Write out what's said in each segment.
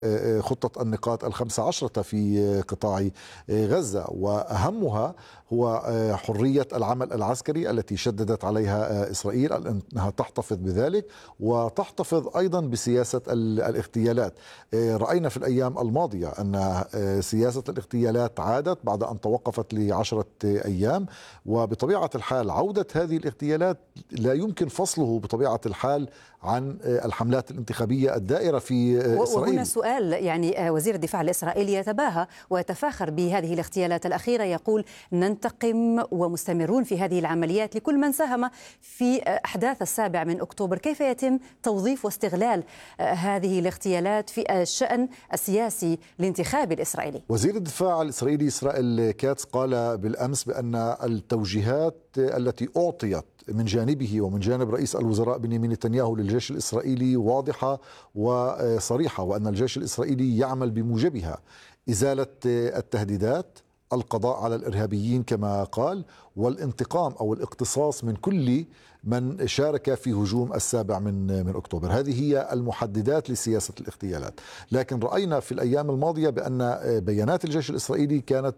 خطة النقاط ال15 في قطاع غزة، وأهمها هو حرية العمل العسكري التي شددت عليها إسرائيل أنها تحتفظ بذلك، وتحتفظ أيضا بسياسة الاغتيالات. رأينا في الأيام الماضية أن سياسة الاغتيالات عادت بعد أن توقفت ل10 أيام، وبطبيعة الحال عودة هذه الاغتيالات لا يمكن فصله بطبيعة الحال عن الحملات الانتخابية الدائرة في وهنا إسرائيل. سؤال، يعني وزير الدفاع الإسرائيلي يتباهى ويتفاخر بهذه الاغتيالات الأخيرة، يقول ننتقم ومستمرون في هذه العمليات لكل من ساهم في أحداث 7 من أكتوبر. كيف يتم توظيف واستغلال هذه الاغتيالات في الشأن السياسي الانتخابي الإسرائيلي؟ وزير الدفاع الإسرائيلي إسرائيل كاتس قال بالأمس بأن التوجيهات التي أعطيت من جانبه ومن جانب رئيس الوزراء بنيامين نتنياهو للجيش الإسرائيلي واضحة وصريحة، وأن الجيش الإسرائيلي يعمل بموجبها: إزالة التهديدات، القضاء على الإرهابيين كما قال، والانتقام أو الاقتصاص من كل من شارك في هجوم 7 من أكتوبر. هذه هي المحددات لسياسة الاغتيالات. لكن رأينا في الأيام الماضية بأن بيانات الجيش الإسرائيلي كانت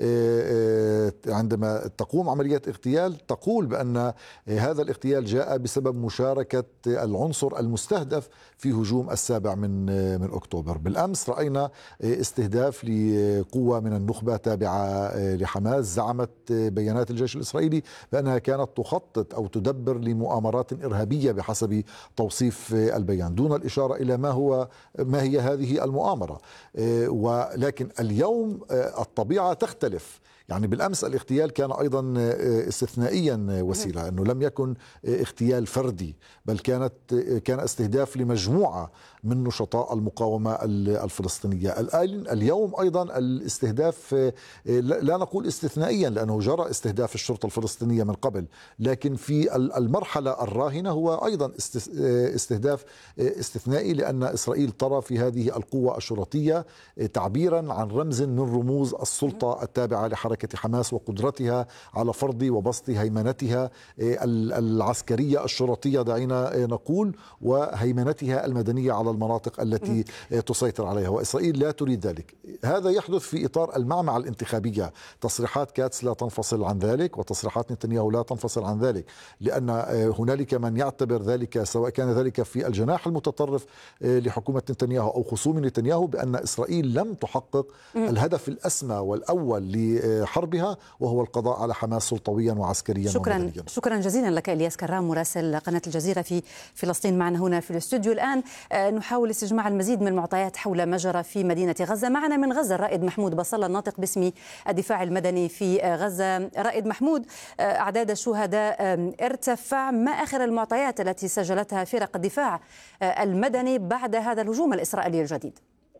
عندما تقوم عملية اغتيال تقول بأن هذا الاغتيال جاء بسبب مشاركة العنصر المستهدف في هجوم 7 من أكتوبر. بالأمس رأينا استهداف لقوة من النخبة تابعة لحماس، زعمت بيانات الجيش الإسرائيلي بأنها كانت تخطط أو تدبر لمؤامرات إرهابية بحسب توصيف البيان، دون الإشارة إلى ما هي هذه المؤامرة. ولكن اليوم الطبيعة تختلف. يعني بالأمس الاغتيال كان أيضا استثنائيا وسيلة، أنه لم يكن اغتيال فردي، بل كان استهداف لمجموعة من نشطاء المقاومة الفلسطينية. اليوم أيضا الاستهداف لا نقول استثنائيا لأنه جرى استهداف الشرطة الفلسطينية من قبل، لكن في المرحلة الراهنة هو أيضا استهداف استثنائي، لأن إسرائيل ترى في هذه القوة الشرطية تعبيرا عن رمز من رموز السلطة التابعة لحركة حماس وقدرتها على فرض وبسط هيمنتها العسكرية الشرطية دعينا نقول، وهيمنتها المدنية على المناطق التي تسيطر عليها. وإسرائيل لا تريد ذلك. هذا يحدث في إطار المعمعة الانتخابية. تصريحات كاتس لا تنفصل عن ذلك، وتصريحات نتنياهو لا تنفصل عن ذلك، لأن هنالك من يعتبر ذلك، سواء كان ذلك في الجناح المتطرف لحكومة نتنياهو أو خصوم نتنياهو، بأن إسرائيل لم تحقق الهدف الأسمى والأول لحربها، وهو القضاء على حماس سلطويا وعسكريا ومدنيا. شكرا جزيلا لك إلياس كرام، مراسل قناة الجزيرة في فلسطين، معنا هنا في الاستوديو. الآن نحاول استجماع المزيد من المعطيات حول ما جرى في مدينة غزة. معنا من غزة الرائد محمود بصلة، الناطق باسم الدفاع المدني في غزة. رائد محمود، أعداد الشهداء ارتفع، ما آخر المعطيات التي سجلتها فرق الدفاع المدني بعد هذا الهجوم الإسرائيلي الجديد؟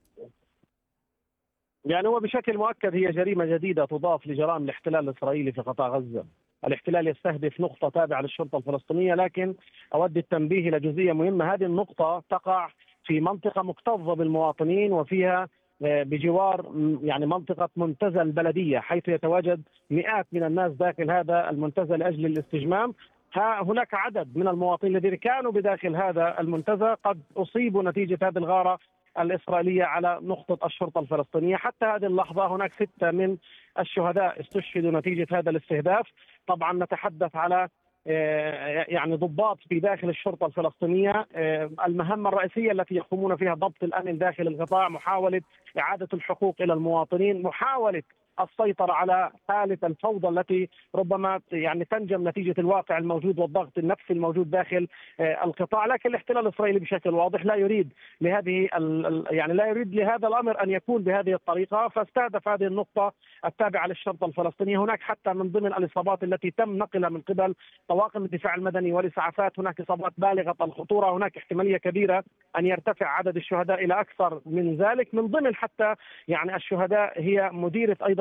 يعني هو بشكل مؤكد هي جريمة جديدة تضاف لجرائم الاحتلال الإسرائيلي في قطاع غزة. الاحتلال يستهدف نقطة تابعة للشرطة الفلسطينية، لكن أود التنبيه إلى جزئية مهمة. هذه النقطة تقع في منطقة مكتظة بالمواطنين، وفيها بجوار يعني منطقة منتزه البلدية، حيث يتواجد مئات من الناس داخل هذا المنتزه لأجل الاستجمام. هناك عدد من المواطنين الذين كانوا بداخل هذا المنتزه قد أصيبوا نتيجة هذه الغارة الإسرائيلية على نقطة الشرطة الفلسطينية. حتى هذه اللحظة هناك 6 من الشهداء استشهدوا نتيجة هذا الاستهداف. طبعا نتحدث على يعني ضباط في داخل الشرطة الفلسطينية. المهمة الرئيسية التي يقومون فيها ضبط الأمن داخل القطاع، محاولة إعادة الحقوق إلى المواطنين، محاولة السيطرة على حالة الفوضى التي ربما يعني تنجم نتيجة الواقع الموجود والضغط النفسي الموجود داخل القطاع. لكن الاحتلال الإسرائيلي بشكل واضح لا يريد لهذه يعني لا يريد لهذا الأمر أن يكون بهذه الطريقة، فاستهدف هذه النقطة التابعة للشرطة الفلسطينية. هناك حتى من ضمن الإصابات التي تم نقلها من قبل طواقم الدفاع المدني والإسعافات هناك إصابات بالغة الخطورة. هناك احتمالية كبيرة أن يرتفع عدد الشهداء إلى أكثر من ذلك. من ضمن حتى يعني الشهداء هي مديرة أيضا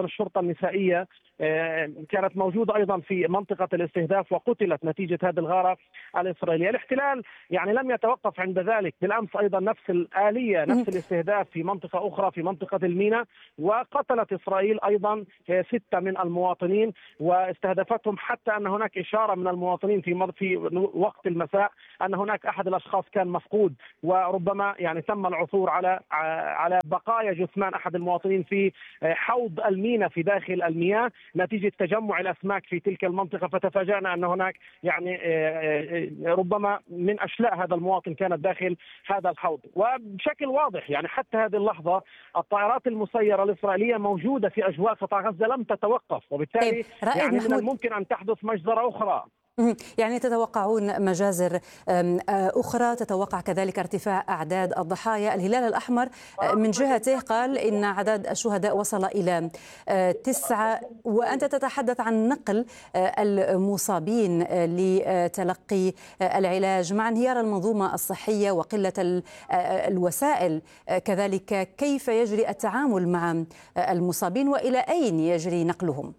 الشرطة النسائية كانت موجودة أيضا في منطقة الاستهداف وقتلت نتيجة هذه الغارة الإسرائيلية. الاحتلال يعني لم يتوقف عند ذلك، بالأمس أيضا نفس الآلية نفس الاستهداف في منطقة أخرى في منطقة الميناء، وقتلت إسرائيل أيضا 6 من المواطنين واستهدفتهم، حتى أن هناك إشارة من المواطنين في وقت المساء أن هناك أحد الأشخاص كان مفقود، وربما يعني تم العثور على بقايا جثمان أحد المواطنين في حوض الميناء في داخل المياه نتيجة تجمع الأسماك في تلك المنطقة. فتفاجأنا أن هناك يعني ربما من أشلاء هذا المواطن كانت داخل هذا الحوض. وبشكل واضح يعني حتى هذه اللحظة الطائرات المسيرة الإسرائيلية موجودة في أجواء قطاع غزة لم تتوقف، وبالتالي يعني من الممكن أن تحدث مجزرة أخرى. يعني تتوقعون مجازر أخرى، تتوقع كذلك ارتفاع أعداد الضحايا. الهلال الأحمر من جهته قال إن عدد الشهداء وصل إلى 9، وأنت تتحدث عن نقل المصابين لتلقي العلاج مع انهيار المنظومة الصحية وقلة الوسائل. كذلك كيف يجري التعامل مع المصابين وإلى أين يجري نقلهم؟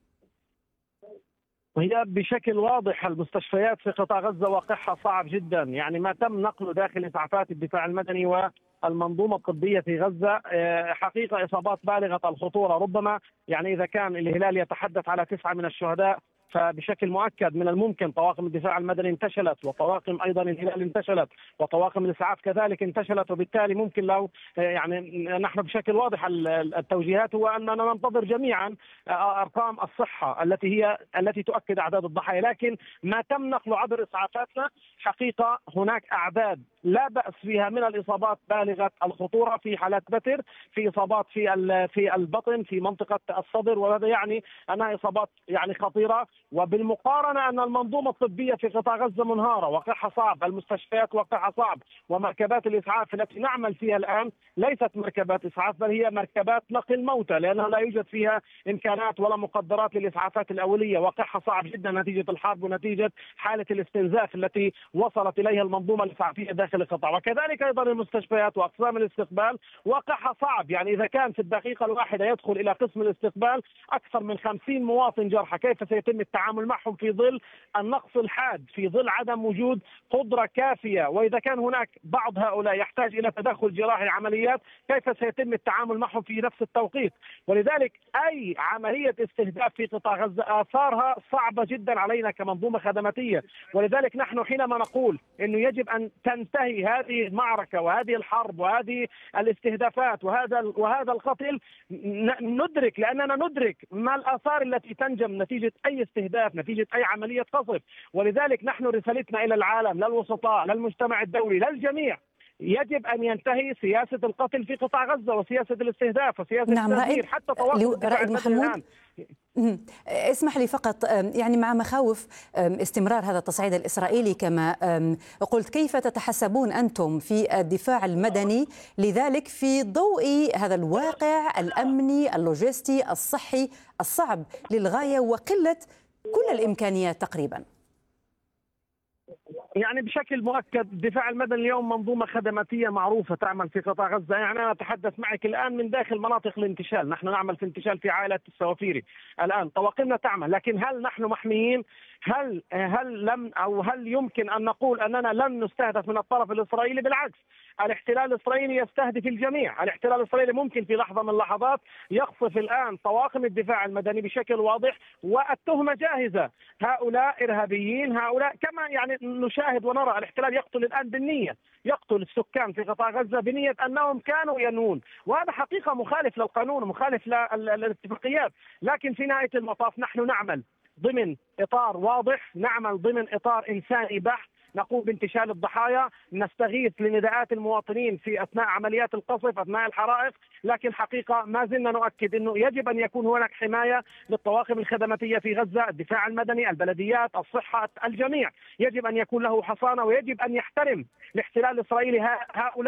وهي بشكل واضح المستشفيات في قطاع غزة واقعها صعب جدا، يعني ما تم نقله داخل إسعافات الدفاع المدني والمنظومة الطبية في غزة حقيقة إصابات بالغة الخطورة. ربما يعني إذا كان الهلال يتحدث على 9 من الشهداء، فبشكل مؤكد من الممكن طواقم الدفاع المدني انتشلت، وطواقم ايضا الهلال انتشلت، وطواقم الاسعاف كذلك انتشلت، وبالتالي ممكن لو يعني نحن بشكل واضح التوجيهات هو اننا ننتظر جميعا ارقام الصحه التي تؤكد اعداد الضحايا، لكن ما تم نقله عبر اسعافاتنا حقيقه هناك اعداد لا باس فيها من الاصابات بالغه الخطوره، في حالات بتر، في اصابات في البطن، في منطقه الصدر، وهذا يعني انها اصابات يعني خطيره. وبالمقارنة أن المنظومة الطبية في قطاع غزة منهارة، واقعها صعب، المستشفيات واقعها صعب، ومركبات الإسعاف التي نعمل فيها الآن ليست مركبات إسعاف بل هي مركبات نقل موتى، لأنها لا يوجد فيها إمكانات ولا مقدرات للإسعافات الأولية. واقعها صعب جدا نتيجة الحرب ونتيجة حالة الاستنزاف التي وصلت إليها المنظومة الإسعافية داخل القطاع. وكذلك أيضا المستشفيات وأقسام الاستقبال واقعها صعب، يعني إذا كان في الدقيقة الواحدة يدخل إلى قسم الاستقبال أكثر من 50 مواطن جرحى، كيف سيتم التعامل معهم في ظل النقص الحاد، في ظل عدم وجود قدرة كافية؟ وإذا كان هناك بعض هؤلاء يحتاج إلى تدخل جراحي عمليات، كيف سيتم التعامل معهم في نفس التوقيت؟ ولذلك أي عملية استهداف في قطاع غزة آثارها صعبة جدا علينا كمنظومة خدماتية. ولذلك نحن حينما نقول أنه يجب أن تنتهي هذه المعركة وهذه الحرب وهذه الاستهدافات وهذا القتل، ندرك، لأننا ندرك ما الآثار التي تنجم نتيجة أي استهداف، نتيجة أي عملية قصف. ولذلك نحن رسالتنا إلى العالم، للوسطاء، للمجتمع الدولي، للجميع، يجب أن ينتهي سياسة القتل في قطاع غزة وسياسة الاستهداف وسياسة التدمير حتى رائد محمود. اسمح لي فقط، يعني مع مخاوف استمرار هذا التصعيد الإسرائيلي كما قلت، كيف تتحسبون أنتم في الدفاع المدني لذلك في ضوء هذا الواقع الأمني اللوجستي الصحي الصعب للغاية وقلة كل الإمكانيات تقريبا؟ يعني بشكل مؤكد الدفاع المدني اليوم منظومة خدماتية معروفة تعمل في قطاع غزة. يعني أنا أتحدث معك الآن من داخل مناطق الانتشال، نحن نعمل في انتشال في عائلة السوافيري الآن، طواقمنا تعمل، لكن هل نحن محميين؟ هل يمكن أن نقول أننا لن نستهدف من الطرف الإسرائيلي؟ بالعكس، الاحتلال الإسرائيلي يستهدف الجميع. الاحتلال الإسرائيلي ممكن في لحظة من اللحظات يقصف الآن طواقم الدفاع المدني بشكل واضح، والتهمة جاهزة، هؤلاء إرهابيين، هؤلاء كما يعني نشاهد ونرى الاحتلال يقتل الآن بالنية، يقتل السكان في قطاع غزة بنية أنهم كانوا ينوون، وهذا حقيقة مخالف للقانون ومخالف للاتفاقيات. لكن في نهاية المطاف نحن نعمل ضمن إطار واضح، نعمل ضمن إطار إنساني بحت، نقوم بانتشال الضحايا، نستغيث لنداءات المواطنين في أثناء عمليات القصف، أثناء الحرائق، لكن حقيقة ما زلنا نؤكد أنه يجب أن يكون هناك حماية للطواقم الخدماتية في غزة، الدفاع المدني، البلديات، الصحة، الجميع يجب أن يكون له حصانة، ويجب أن يحترم الاحتلال الإسرائيلي هؤلاء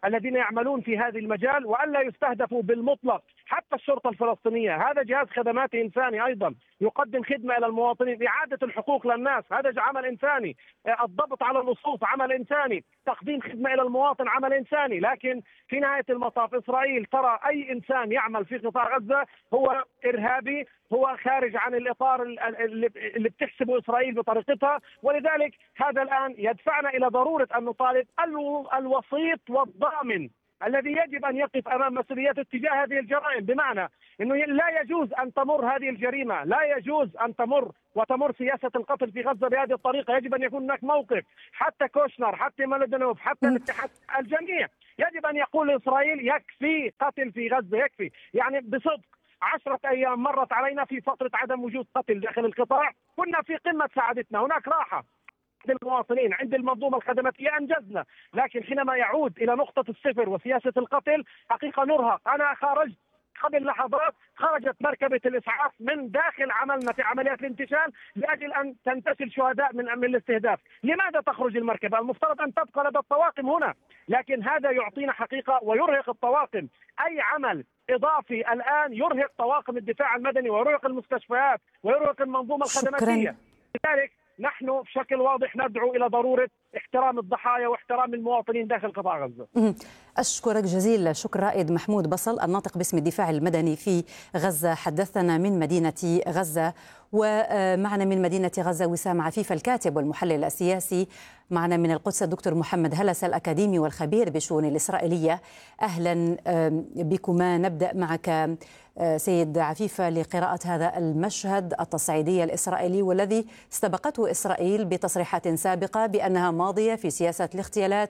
الذين يعملون في هذا المجال، والا يستهدفوا بالمطلق حتى الشرطه الفلسطينيه. هذا جهاز خدمات انساني ايضا يقدم خدمه الى المواطنين، اعاده الحقوق للناس هذا عمل انساني، الضبط على اللصوص عمل انساني، تقديم خدمه الى المواطن عمل انساني. لكن في نهايه المطاف اسرائيل ترى اي انسان يعمل في قطاع غزه هو ارهابي، هو خارج عن الاطار اللي بتحسبه اسرائيل بطريقتها. ولذلك هذا الان يدفعنا الى ضروره ان نطالب الوسيط والضامن الذي يجب ان يقف امام مسؤوليته تجاه هذه الجرائم، بمعنى انه لا يجوز ان تمر هذه الجريمه، لا يجوز ان تمر سياسه القتل في غزه بهذه الطريقه. يجب ان يكون هناك موقف، حتى كوشنر، حتى ميلودينوف، حتى الاتحاد، الجميع يجب ان يقول لاسرائيل يكفي قتل في غزه، يكفي. يعني بصدق 10 أيام مرت علينا في فترة عدم وجود قتل داخل القطاع، كنا في قمة سعادتنا، هناك راحة عند المواطنين، عند المنظومة الخدماتية أنجزنا. لكن حينما يعود إلى نقطة الصفر وسياسة القتل حقيقة نرهق. أنا خرجت قبل لحظات، خرجت مركبة الإسعاف من داخل عملنا في عمليات الانتشال لأجل أن تنتشل شهداء من الاستهداف. لماذا تخرج المركبة؟ المفترض أن تبقى لدى الطواقم هنا، لكن هذا يعطينا حقيقة ويرهق الطواقم. أي عمل إضافي الآن يرهق طواقم الدفاع المدني ويرهق المستشفيات ويرهق المنظومة الخدماتية. لذلك نحن بشكل واضح ندعو إلى ضرورة احترام الضحايا واحترام المواطنين داخل قطاع غزة. أشكرك جزيل الشكر رائد محمود بصل الناطق باسم الدفاع المدني في غزة، حدثنا من مدينة غزة. ومعنا من مدينة غزة وسام عفيف الكاتب والمحلل السياسي، معنا من القدس الدكتور محمد هلس الأكاديمي والخبير بالشؤون الإسرائيلية. أهلا بكما. نبدأ معك سيد عفيفة لقراءة هذا المشهد التصعيدي الإسرائيلي والذي استبقته إسرائيل بتصريحات سابقة بأنها ماضية في سياسة الاغتيالات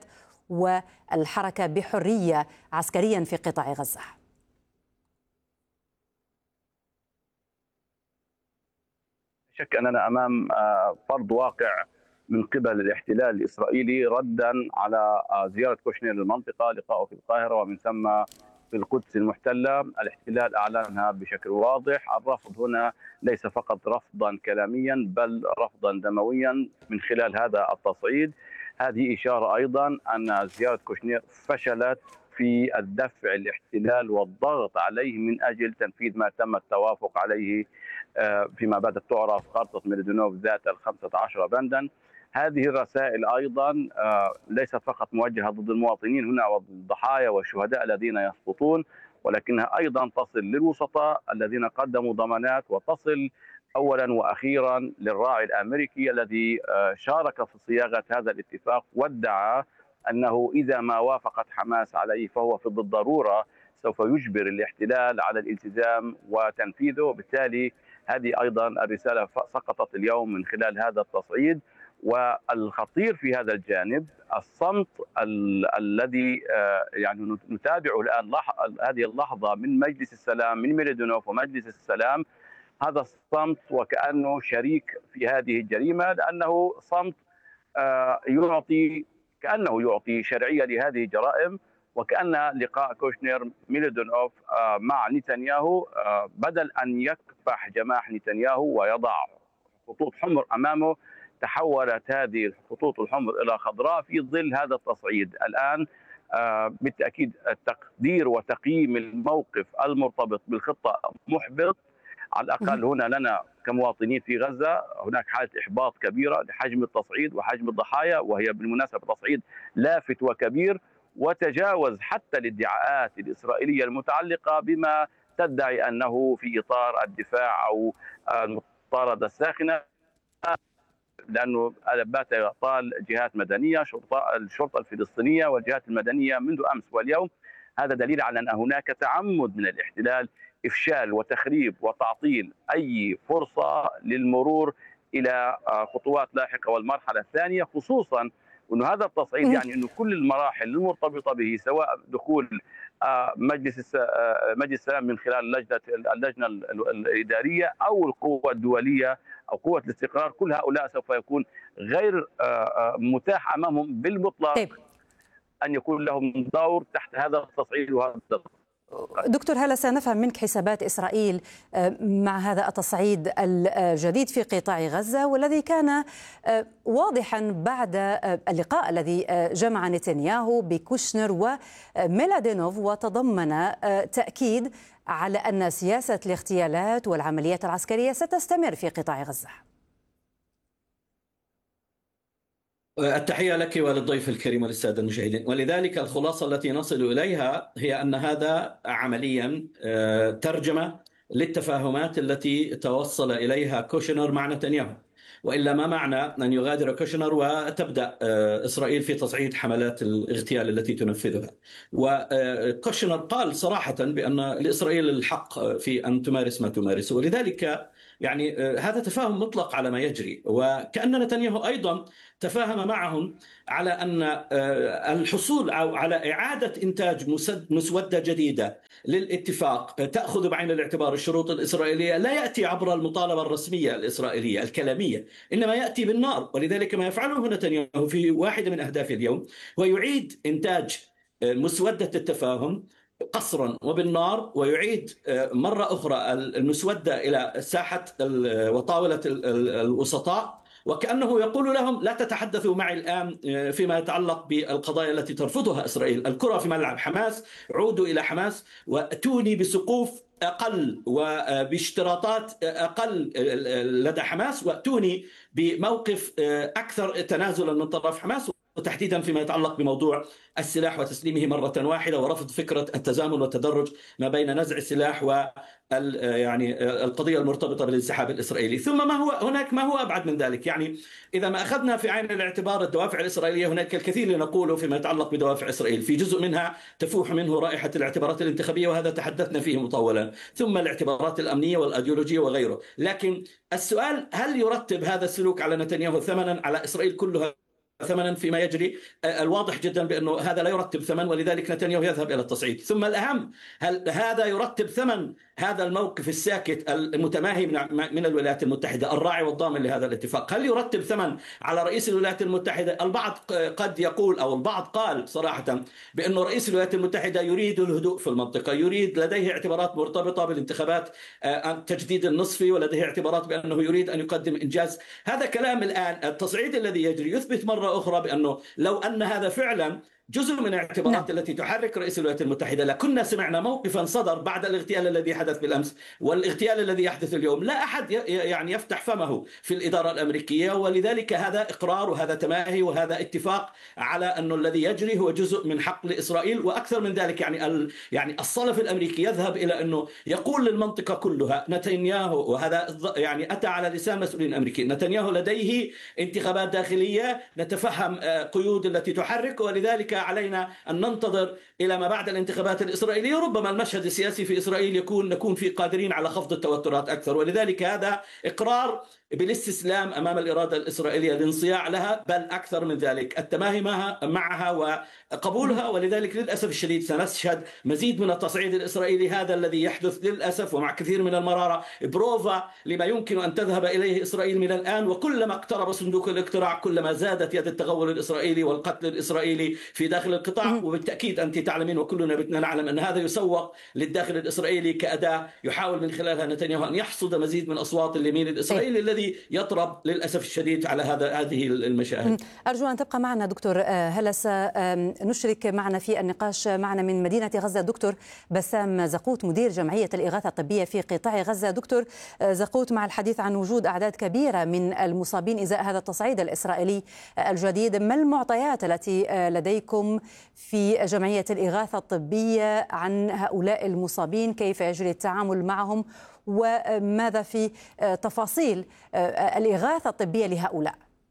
والحركة بحرية عسكريا في قطاع غزة. شك أننا أمام فرض واقع من قبل الاحتلال الإسرائيلي ردا على زيارة كوشنير للمنطقة، لقائه في القاهرة ومن ثم في القدس المحتلة. الاحتلال أعلنها بشكل واضح. الرفض هنا ليس فقط رفضا كلاميا بل رفضا دمويا من خلال هذا التصعيد. هذه إشارة أيضا أن زيارة كوشنير فشلت في الدفع الاحتلال والضغط عليه من أجل تنفيذ ما تم التوافق عليه فيما بدأت تعرف خارطة ميلودينوف ذات ال15 بندا. هذه الرسائل أيضا ليست فقط موجهة ضد المواطنين هنا والضحايا والشهداء الذين يسقطون، ولكنها أيضا تصل للوسطاء الذين قدموا ضمانات، وتصل أولا وأخيرا للراعي الأمريكي الذي شارك في صياغة هذا الاتفاق وادعى أنه إذا ما وافقت حماس عليه فهو في بالضرورة سوف يجبر الاحتلال على الالتزام وتنفيذه. بالتالي هذه أيضا الرسالة سقطت اليوم من خلال هذا التصعيد. والخطير في هذا الجانب الصمت الذي يعني نتابعه الآن هذه اللحظة من مجلس السلام، من ميلودينوف ومجلس السلام. هذا الصمت وكأنه شريك في هذه الجريمة، لأنه صمت يعطي شرعية لهذه الجرائم. وكأن لقاء كوشنير ميلودينوف مع نتنياهو بدل أن يكبح جماح نتنياهو ويضع خطوط حمر أمامه، تحولت هذه الخطوط الحمر إلى خضراء في ظل هذا التصعيد. الآن بالتأكيد التقدير وتقييم الموقف المرتبط بالخطة محبط. على الأقل هنا لنا كمواطنين في غزة هناك حالة إحباط كبيرة لحجم التصعيد وحجم الضحايا، وهي بالمناسبة تصعيد لافت وكبير وتجاوز حتى الادعاءات الإسرائيلية المتعلقة بما تدعي أنه في إطار الدفاع أو المطاردة الساخنة، لأنه بات يطال جهات مدنية، الشرطة الفلسطينية والجهات المدنية منذ أمس واليوم. هذا دليل على أن هناك تعمد من الاحتلال إفشال وتخريب وتعطيل أي فرصة للمرور إلى خطوات لاحقة والمرحلة الثانية، خصوصا أن هذا التصعيد يعني أن كل المراحل المرتبطة به سواء دخول مجلس السلام من خلال اللجنة الإدارية أو القوة الدولية أو قوة الاستقرار، كل هؤلاء سوف يكون غير متاح أمامهم بالمطلق أن يكون لهم دور تحت هذا التصعيد وهذا دكتور، هلا سنفهم منك حسابات إسرائيل مع هذا التصعيد الجديد في قطاع غزة، والذي كان واضحا بعد اللقاء الذي جمع نتنياهو بكوشنر وميلادينوف، وتضمن تأكيد على أن سياسة الاغتيالات والعمليات العسكرية ستستمر في قطاع غزة. التحية لك وللضيف الكريم وللسادة المشاهدين. ولذلك الخلاصة التي نصل إليها هي أن هذا عمليا ترجمة للتفاهمات التي توصل إليها كوشنر مع نتنياهو، وإلا ما معنى أن يغادر كوشنر وتبدأ إسرائيل في تصعيد حملات الاغتيال التي تنفذها. وكوشنر قال صراحة بأن لإسرائيل الحق في أن تمارس ما تمارسه، ولذلك يعني هذا تفاهم مطلق على ما يجري. وكأن نتنياهو أيضا تفاهم معهم على أن الحصول أو على إعادة إنتاج مسودة جديدة للاتفاق تأخذ بعين الاعتبار الشروط الإسرائيلية لا يأتي عبر المطالبة الرسمية الإسرائيلية الكلامية، إنما يأتي بالنار. ولذلك ما يفعله نتنياهو في واحدة من أهدافه اليوم هو يعيد إنتاج مسودة التفاهم قصرا وبالنار، ويعيد مرة أخرى المسودة إلى ساحة وطاولة الوسطاء، وكأنه يقول لهم لا تتحدثوا معي الآن فيما يتعلق بالقضايا التي ترفضها إسرائيل. الكرة في ملعب حماس، عودوا إلى حماس وأتوني بسقوف أقل وباشتراطات أقل لدى حماس، وأتوني بموقف أكثر تنازلا من طرف حماس، وتحديدا فيما يتعلق بموضوع السلاح وتسليمه مرة واحدة، ورفض فكرة التزامن والتدرج ما بين نزع السلاح و يعني القضية المرتبطة بالانسحاب الإسرائيلي. ثم ما هو أبعد من ذلك. يعني إذا ما أخذنا في عين الاعتبار الدوافع الإسرائيلية، هناك الكثير لنقوله فيما يتعلق بدوافع إسرائيل، في جزء منها تفوح منه رائحة الاعتبارات الانتخابية، وهذا تحدثنا فيه مطولا، ثم الاعتبارات الأمنية والأيديولوجية وغيره. لكن السؤال، هل يرتب هذا السلوك على نتنياهو ثمنا على إسرائيل كلها ثمنا فيما يجري؟ الواضح جدا بأنه هذا لا يرتب ثمن، ولذلك نتنياهو يذهب إلى التصعيد. ثم الأهم، هل هذا يرتب ثمن هذا الموقف الساكت المتماهي من الولايات المتحدة الراعي والضامن لهذا الاتفاق؟ هل يرتب ثمن على رئيس الولايات المتحدة؟ البعض قد يقول أو البعض قال صراحة بأنه رئيس الولايات المتحدة يريد الهدوء في المنطقة، يريد، لديه اعتبارات مرتبطة بالانتخابات التجديد النصفي، ولديه اعتبارات بأنه يريد أن يقدم إنجاز. هذا كلام الآن. التصعيد الذي يجري يثبت مرة أخرى بأنه لو أن هذا فعلا جزء من الاعتبارات التي تحرك رئيس الولايات المتحدة لكنا سمعنا موقفا صدر بعد الاغتيال الذي حدث بالأمس والاغتيال الذي يحدث اليوم. لا أحد يعني يفتح فمه في الإدارة الأمريكية، ولذلك هذا إقرار وهذا تماهي وهذا اتفاق على أنه الذي يجري هو جزء من حقل إسرائيل. وأكثر من ذلك، يعني الصلف الأمريكي يذهب إلى أنه يقول للمنطقة كلها نتنياهو، وهذا يعني أتى على لسان مسؤولين أمريكيين، نتنياهو لديه انتخابات داخلية، نتفهم قيود التي تحرك، ولذلك علينا أن ننتظر إلى ما بعد الانتخابات الإسرائيلية. ربما المشهد السياسي في إسرائيل نكون فيه قادرين على خفض التوترات أكثر. ولذلك هذا إقرار بالاستسلام أمام الإرادة الإسرائيلية، الانصياع لها، بل أكثر من ذلك التماهي معها وقبولها. ولذلك للأسف الشديد سنشهد مزيد من التصعيد الإسرائيلي، هذا الذي يحدث للأسف ومع كثير من المرارة بروفا لما يمكن أن تذهب إليه إسرائيل من الآن. وكلما اقترب صندوق الاقتراع كلما زادت يد التغول الإسرائيلي والقتل الإسرائيلي في داخل القطاع. وبالتأكيد أنت تعلمين وكلنا بدنا نعلم أن هذا يسوق للداخل الإسرائيلي كأداة يحاول من خلالها نتنياهو أن يحصد مزيد من أصوات اليمين الإسرائيلي الذي يطرب للأسف الشديد على هذه المشاهد. أرجو أن تبقى معنا دكتور. هلا سنشرك معنا في النقاش معنا من مدينة غزة دكتور بسام زقوت، مدير جمعية الإغاثة الطبية في قطاع غزة. دكتور زقوت، مع الحديث عن وجود أعداد كبيرة من المصابين إزاء هذا التصعيد الإسرائيلي الجديد، ما المعطيات التي لديكم في جمعية الإغاثة الطبية عن هؤلاء المصابين؟ كيف يجري التعامل معهم؟ وماذا في تفاصيل الإغاثة الطبية لهؤلاء؟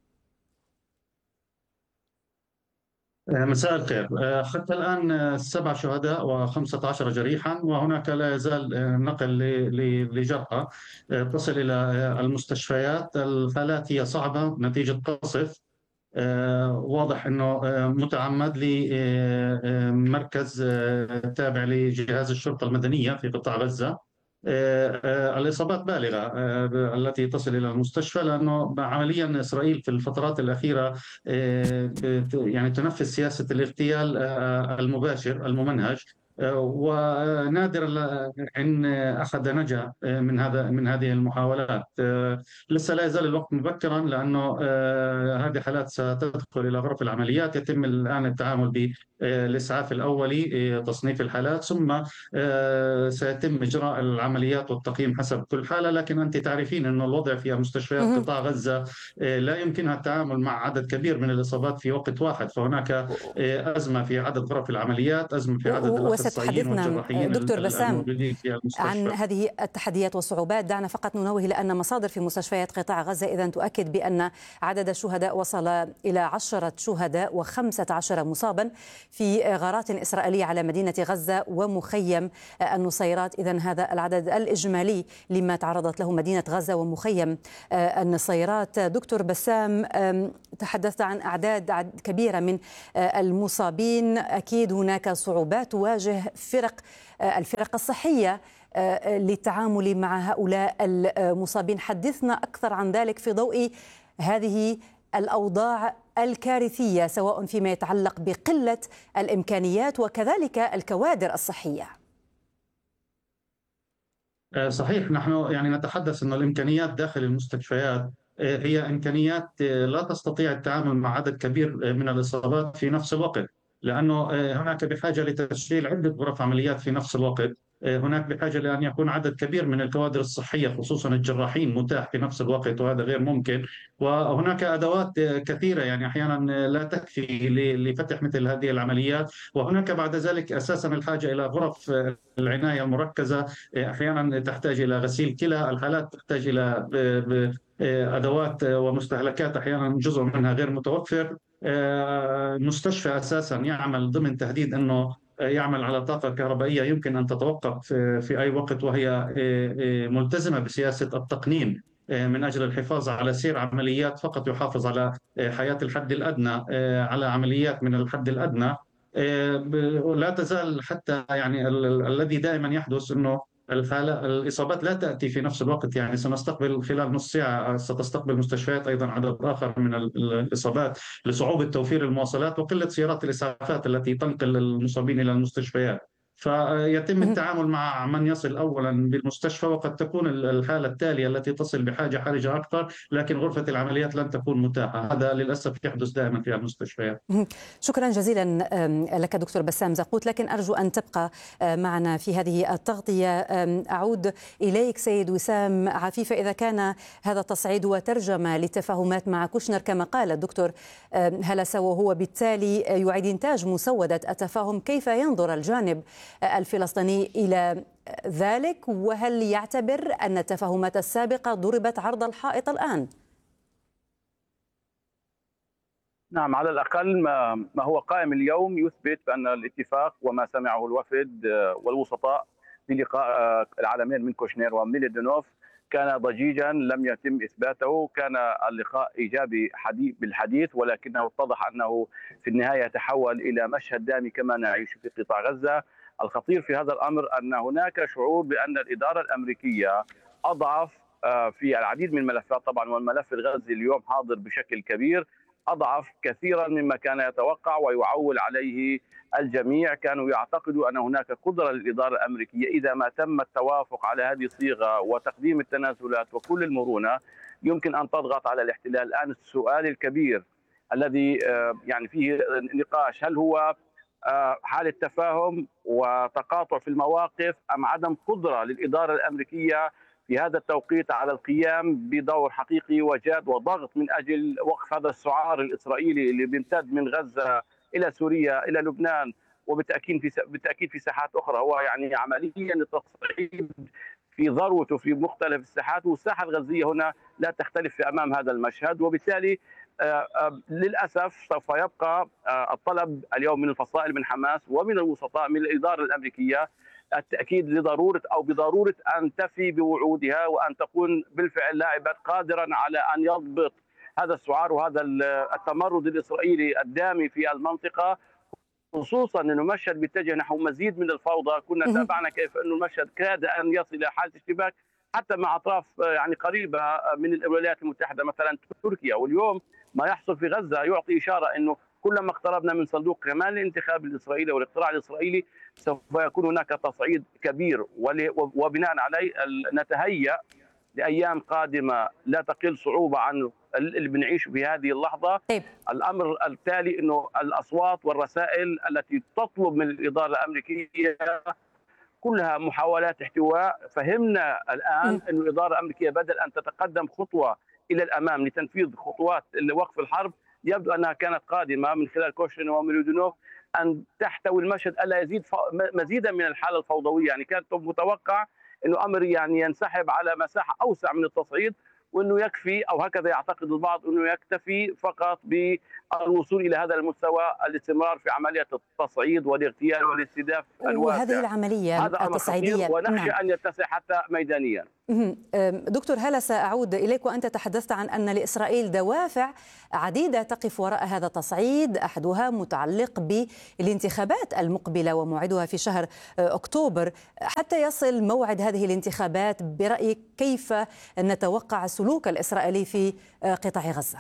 مساء الخير. حتى الآن 7 شهداء و15 جريحا، وهناك لا يزال نقل لجرحى تصل إلى المستشفيات. الحالات هي صعبة نتيجة قصف واضح أنه متعمد لمركز تابع لجهاز الشرطة المدنية في قطاع غزة. الإصابات بالغة التي تصل إلى المستشفى، لأنه عمليا إسرائيل في الفترات الأخيرة يعني تنفذ سياسة الاغتيال المباشر الممنهج، ونادر إن أحد نجا من هذه المحاولات. لسه لا يزال الوقت مبكرا، لأنه هذه حالات ستدخل إلى غرف العمليات. يتم الآن التعامل بالإسعاف الأولي، تصنيف الحالات، ثم سيتم إجراء العمليات والتقييم حسب كل حالة. لكن أنت تعرفين أن الوضع في مستشفيات قطاع غزة لا يمكنها التعامل مع عدد كبير من الإصابات في وقت واحد، فهناك أزمة في عدد غرف العمليات، أزمة في عدد الأخصائيين والجراحيين دكتور بسام الموجودين في المستشفى عن هذه التحديات والصعوبات. دعنا فقط ننوه لأن مصادر في مستشفيات قطاع غزة إذن تؤكد بأن عدد الشهداء وصل إلى 10 شهداء و15 مصابا في غارات إسرائيلية على مدينة غزة ومخيم النصيرات. إذن هذا العدد الإجمالي لما تعرضت له مدينة غزة ومخيم النصيرات. دكتور بسام، تحدثت عن أعداد كبيرة من المصابين، أكيد هناك صعوبات تواجه الفرق الصحية للتعامل مع هؤلاء المصابين. حدثنا أكثر عن ذلك في ضوء هذه الأوضاع الكارثية، سواء فيما يتعلق بقلة الإمكانيات وكذلك الكوادر الصحية. صحيح، نحن يعني نتحدث أن الإمكانيات داخل المستشفيات هي إمكانيات لا تستطيع التعامل مع عدد كبير من الإصابات في نفس الوقت، لأنه هناك بحاجة لتشغيل عدة غرف عمليات في نفس الوقت. هناك بحاجة لأن يكون عدد كبير من الكوادر الصحية خصوصا الجراحين متاح في نفس الوقت، وهذا غير ممكن. وهناك أدوات كثيرة يعني أحيانا لا تكفي لفتح مثل هذه العمليات. وهناك بعد ذلك أساسا الحاجة إلى غرف العناية المركزة، أحيانا تحتاج إلى غسيل كلى، الحالات تحتاج إلى أدوات ومستهلكات أحيانا جزء منها غير متوفر. المستشفى أساسا يعمل ضمن تهديد أنه يعمل على طاقة كهربائية يمكن أن تتوقف في أي وقت، وهي ملتزمة بسياسة التقنين من أجل الحفاظ على سير عمليات فقط يحافظ على حياة الحد الأدنى، على عمليات من الحد الأدنى. لا تزال حتى يعني الذي دائما يحدث أنه الإصابات لا تأتي في نفس الوقت. يعني سنستقبل خلال نص ساعة ستستقبل مستشفيات أيضا عدد آخر من الإصابات لصعوبة توفير المواصلات وقلة سيارات الإسعافات التي تنقل المصابين إلى المستشفيات. فيتم التعامل مع من يصل أولا بالمستشفى، وقد تكون الحالة التالية التي تصل بحاجة حرجة أكثر، لكن غرفة العمليات لن تكون متاحة. هذا للأسف يحدث دائما في المستشفيات. شكرا جزيلا لك دكتور بسام زقوت، لكن أرجو أن تبقى معنا في هذه التغطية. أعود إليك سيد وسام عفيفة، إذا كان هذا تصعيد وترجمة للتفاهمات مع كوشنر كما قال الدكتور هلسة، وهو بالتالي يعيد إنتاج مسودة التفاهم، كيف ينظر الجانب الفلسطيني إلى ذلك؟ وهل يعتبر أن التفاهمات السابقة ضربت عرض الحائط الآن؟ نعم، على الأقل ما هو قائم اليوم يثبت بأن الاتفاق وما سمعه الوفد والوسطاء في لقاء العالمين من كوشنير وميليدينوف كان ضجيجا لم يتم إثباته. كان اللقاء إيجابي بالحديث، ولكنه اتضح أنه في النهاية تحول إلى مشهد دامي كما نعيش في قطاع غزة. الخطير في هذا الأمر أن هناك شعور بأن الإدارة الأمريكية أضعف في العديد من الملفات طبعا، والملف الغزي اليوم حاضر بشكل كبير، أضعف كثيرا مما كان يتوقع ويعول عليه الجميع. كانوا يعتقدوا أن هناك قدرة للإدارة الأمريكية إذا ما تم التوافق على هذه الصيغة وتقديم التنازلات وكل المرونة يمكن أن تضغط على الاحتلال. الآن السؤال الكبير الذي يعني فيه نقاش، هل هو حالة تفاهم وتقاطع في المواقف أم عدم قدرة للإدارة الأمريكية في هذا التوقيت على القيام بدور حقيقي وجاد وضغط من أجل وقف هذا السعار الإسرائيلي اللي بيمتد من غزة إلى سوريا إلى لبنان وبالتأكيد في ساحات أخرى. هو يعني عمليا التصعيد في ذروته في مختلف الساحات، والساحة الغزية هنا لا تختلف في أمام هذا المشهد. وبالتالي للأسف سوف يبقى الطلب اليوم من الفصائل من حماس ومن الوسطاء من الإدارة الأمريكية التأكيد لضرورة أو بضرورة أن تفي بوعودها وأن تكون بالفعل لاعبا قادرا على أن يضبط هذا السعار وهذا التمرد الإسرائيلي الدامي في المنطقة، خصوصا أنه المشهد بيتجه نحو مزيد من الفوضى. كنا تابعنا كيف أنه المشهد كاد أن يصل إلى حالة اشتباك حتى مع أطراف يعني قريبة من الولايات المتحدة مثلا تركيا. واليوم ما يحصل في غزة يعطي إشارة أنه كلما اقتربنا من صندوق كمان الانتخاب الإسرائيلي والاقتراع الإسرائيلي سوف يكون هناك تصعيد كبير، وبناء عليه نتهيأ لأيام قادمة لا تقل صعوبة عن اللي بنعيشه في هذه اللحظة. طيب. الأمر التالي أنه الأصوات والرسائل التي تطلب من الإدارة الأمريكية كلها محاولات احتواء. فهمنا الآن أن الإدارة الأمريكية بدل أن تتقدم خطوة إلى الأمام لتنفيذ خطوات وقف الحرب، يبدو أنها كانت قادمة من خلال كوشنر وميلودينوف أن تحتوي المشهد ألا يزيد مزيدا من الحالة الفوضوية. يعني كانت متوقع أنه أمر يعني ينسحب على مساحة أوسع من التصعيد، وأنه يكفي أو هكذا يعتقد البعض أنه يكتفي فقط بالوصول إلى هذا المستوى، الاستمرار في عملية التصعيد والاغتيال والاستهداف الواسع. وهذه العملية هذا أمر التصعيدية خطير ونخشى أن يتسع حتى ميدانيا. دكتور هلا، سأعود إليك. وأنت تحدثت عن أن لإسرائيل دوافع عديدة تقف وراء هذا التصعيد، أحدها متعلق بالانتخابات المقبلة وموعدها في شهر أكتوبر. حتى يصل موعد هذه الانتخابات، برأيك كيف نتوقع السلوك الإسرائيلي في قطاع غزة؟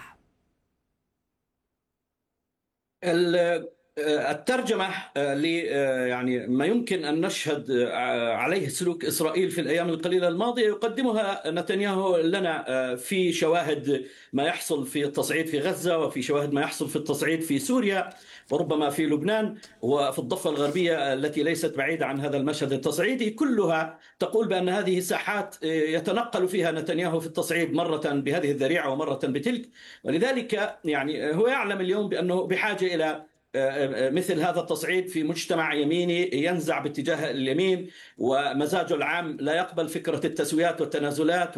الترجمة يعني ما يمكن أن نشهد عليه سلوك إسرائيل في الأيام القليلة الماضية يقدمها نتنياهو لنا في شواهد ما يحصل في التصعيد في غزة، وفي شواهد ما يحصل في التصعيد في سوريا، وربما في لبنان وفي الضفة الغربية التي ليست بعيدة عن هذا المشهد التصعيدي. كلها تقول بأن هذه ساحات يتنقل فيها نتنياهو في التصعيد مرة بهذه الذريعة ومرة بتلك. ولذلك يعني هو يعلم اليوم بأنه بحاجة إلى مثل هذا التصعيد في مجتمع يميني ينزع باتجاه اليمين، ومزاجه العام لا يقبل فكرة التسويات والتنازلات.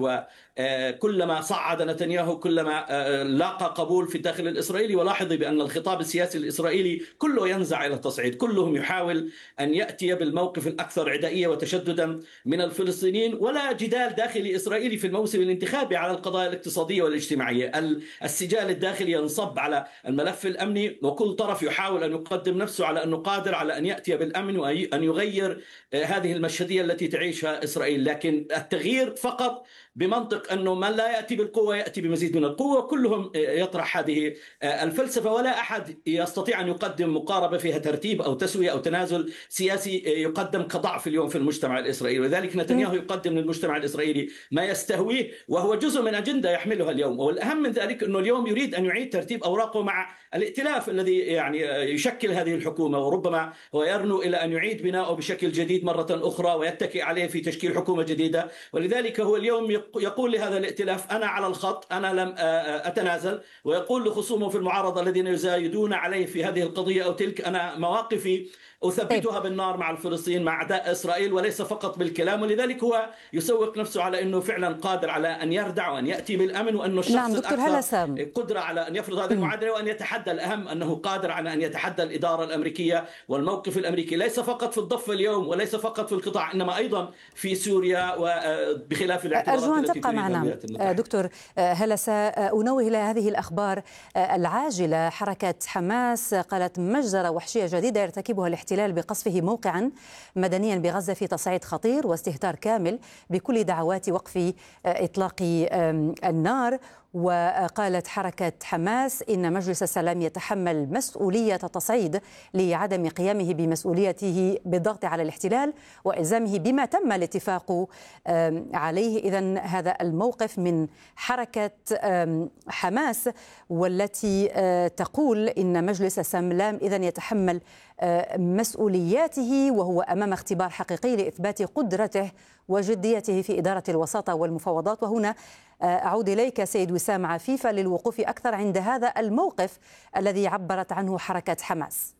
وكلما صعد نتنياهو كلما لاقى قبول في الداخل الإسرائيلي. ولاحظي بأن الخطاب السياسي الإسرائيلي كله ينزع إلى التصعيد، كلهم يحاول أن يأتي بالموقف الأكثر عدائية وتشددا من الفلسطينيين، ولا جدال داخلي إسرائيلي في الموسم الانتخابي على القضايا الاقتصادية والاجتماعية. السجال الداخلي ينصب على الملف الأمني، وكل طرف يحاول أن يقدم نفسه على أنه قادر على أن يأتي بالأمن وأن يغير هذه المشهدية التي تعيشها إسرائيل. لكن التغيير فقط بمنطق أنه من لا يأتي بالقوة يأتي بمزيد من القوة، كلهم يطرح هذه الفلسفة، ولا أحد يستطيع أن يقدم مقاربة فيها ترتيب أو تسوية أو تنازل سياسي يقدم كضعف اليوم في المجتمع الإسرائيلي. ولذلك نتنياهو يقدم للمجتمع الإسرائيلي ما يستهويه، وهو جزء من أجندة يحملها اليوم. والأهم من ذلك أنه اليوم يريد أن يعيد ترتيب أوراقه مع الائتلاف الذي يعني يشكل هذه الحكومة، وربما هو يرنو إلى أن يعيد بناؤه بشكل جديد مرة أخرى ويتكئ عليه في تشكيل حكومة جديدة. ولذلك هو اليوم يقول لهذا الائتلاف أنا على الخط، أنا لم أتنازل، ويقول لخصومه في المعارضة الذين يزايدون عليه في هذه القضية أو تلك أنا مواقفي أثبتها بالنار مع الفلسطينيين مع أعداء إسرائيل، وليس فقط بالكلام. ولذلك هو يسوق نفسه على أنه فعلا قادر على أن يردع وأن يأتي بالأمن، وأنه الشخص الأكثر قدرة على أن يفرض هذه المعادلة وأن يتحدى. الأهم أنه قادر على أن يتحدى الإدارة الأمريكية والموقف الأمريكي، ليس فقط في الضفة اليوم وليس فقط في القطاع، إنما أيضا في سوريا، وبخلاف الاعتبارات أرجو أن تبقى معنا دكتور هلا. سأنوه إلى هذه الأخبار العاجلة. حركة حماس قالت مجزرة وحشية جديدة يرتكبها الاحتلال بقصفه موقعا مدنيا بغزة في تصعيد خطير واستهتار كامل بكل دعوات وقف إطلاق النار. وقالت حركة حماس إن مجلس السلام يتحمل مسؤولية التصعيد لعدم قيامه بمسؤوليته بالضغط على الاحتلال وإلزامه بما تم الاتفاق عليه. إذن هذا الموقف من حركة حماس، والتي تقول إن مجلس السلام إذن يتحمل مسؤولياته، وهو أمام اختبار حقيقي لإثبات قدرته وجديته في إدارة الوساطة والمفاوضات. وهنا أعود إليك سيد وسام عفيفة للوقوف أكثر عند هذا الموقف الذي عبرت عنه حركة حماس.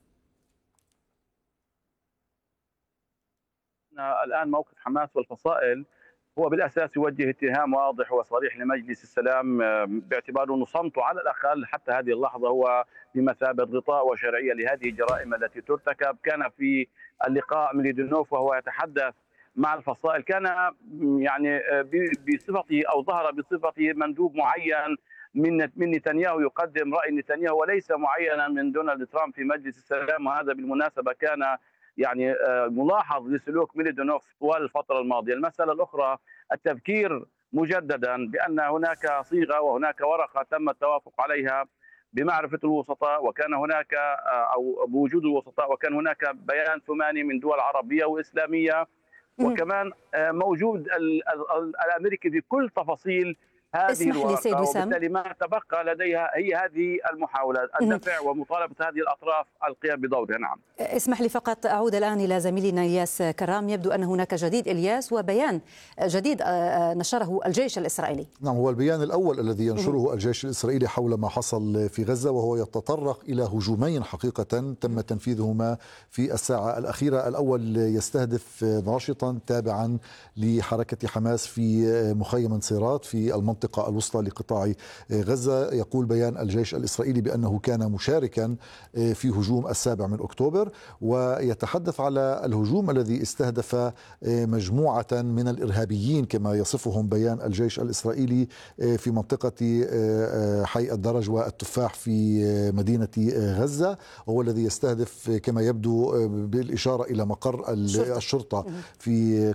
الآن موقف حماس والفصائل هو بالأساس يوجه اتهام واضح وصريح لمجلس السلام، باعتباره أنه صمته على الأقل حتى هذه اللحظة هو بمثابة غطاء وشرعية لهذه الجرائم التي ترتكب. كان في اللقاء ميلودينوف وهو يتحدث مع الفصائل كان يعني بصفته أو ظهر بصفته مندوب معين من نتنياهو يقدم رأي نتنياهو وليس معينا من دونالد ترامب في مجلس السلام. وهذا بالمناسبة كان يعني ملاحظ لسلوك ميلودينوف طوال الفترة الماضية. المسألة الأخرى التذكير مجددا بأن هناك صيغة وهناك ورقة تم التوافق عليها بمعرفة الوسطاء، وكان هناك أو بوجود الوسطاء، وكان هناك بيان ثماني من دول عربية وإسلامية، وكمان موجود الأمريكي بكل تفاصيل هذه الورقة. وبالتالي ما تبقى لديها هي هذه المحاولات الدفع ومطالبة هذه الأطراف القيام بدورها. نعم. اسمح لي فقط أعود الآن إلى زميلنا إلياس كرام. يبدو أن هناك جديد إلياس، وبيان جديد نشره الجيش الإسرائيلي. نعم، هو البيان الأول الذي ينشره الجيش الإسرائيلي حول ما حصل في غزة، وهو يتطرق إلى هجومين حقيقة تم تنفيذهما في الساعة الأخيرة. الأول يستهدف ناشطا تابعا لحركة حماس في مخيم انصيرات في المنطقة الوسطى لقطاع غزة. يقول بيان الجيش الإسرائيلي بأنه كان مشاركا في هجوم 7 من أكتوبر، ويتحدث على الهجوم الذي استهدف مجموعة من الإرهابيين كما يصفهم بيان الجيش الإسرائيلي في منطقة حي الدرج والتفاح في مدينة غزة، وهو الذي يستهدف كما يبدو بالإشارة إلى مقر الشرطة في